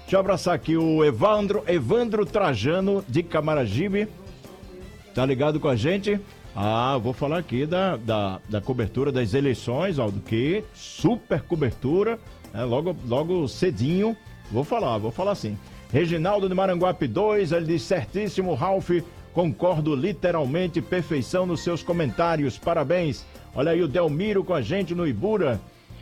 Deixa eu abraçar aqui o Evandro Trajano, de Camaragibe. Tá ligado com a gente? Vou falar aqui da cobertura das eleições, Aldo, que super cobertura, né? Logo cedinho, vou falar sim. Reginaldo de Maranguape 2, ele diz certíssimo, Ralf, concordo literalmente, perfeição nos seus comentários, parabéns. Olha aí o Delmiro com a gente no Ibura.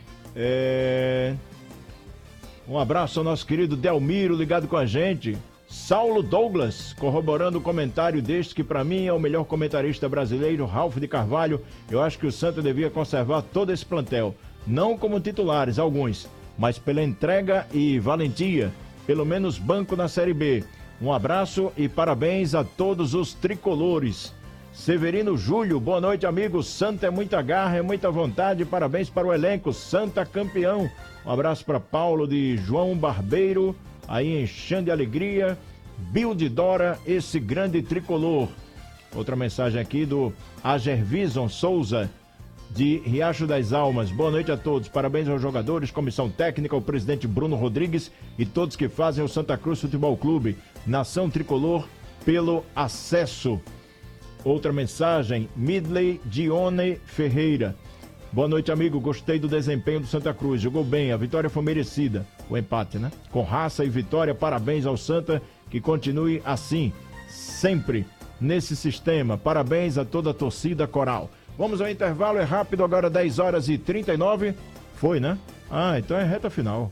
Um abraço ao nosso querido Delmiro, ligado com a gente. Saulo Douglas, corroborando o comentário deste, que para mim é o melhor comentarista brasileiro, Ralf de Carvalho. Eu acho que o Santa devia conservar todo esse plantel, não como titulares, alguns, mas pela entrega e valentia, pelo menos banco na Série B. Um abraço e parabéns a todos os tricolores. Severino Júlio, boa noite, amigos. Santa é muita garra, é muita vontade, parabéns para o elenco, Santa campeão. Um abraço para Paulo de João Barbeiro, aí enchendo de alegria. Bill de Dora, esse grande tricolor. Outra mensagem aqui do Agervison Souza, de Riacho das Almas. Boa noite a todos, parabéns aos jogadores, comissão técnica, ao presidente Bruno Rodrigues e todos que fazem o Santa Cruz Futebol Clube. Nação Tricolor pelo acesso. Outra mensagem, Midley Dione Ferreira. Boa noite, amigo. Gostei do desempenho do Santa Cruz. Jogou bem, a vitória foi merecida. O empate, né? Com raça e vitória, parabéns ao Santa, que continue assim, sempre nesse sistema. Parabéns a toda a torcida coral. Vamos ao intervalo, é rápido, agora 10h39. Foi, né? Então é reta final.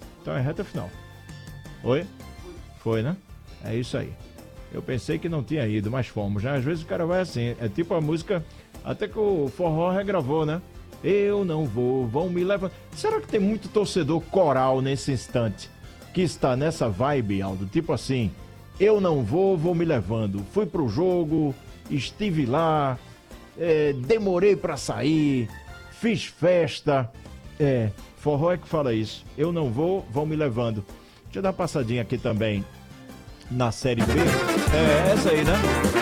Oi? Foi, né? É isso aí. Eu pensei que não tinha ido, mas fomos, né? Às vezes o cara vai assim, é tipo a música, até que o Forró regravou, né? Eu não vou, vão me levar. Será que tem muito torcedor coral nesse instante que está nessa vibe, Aldo? Tipo assim, eu não vou, vou me levando. Fui pro jogo, estive lá, demorei pra sair, fiz festa. Forró é que fala isso. Eu não vou, vão me levando. Deixa eu dar uma passadinha aqui também na Série B. Essa aí, né?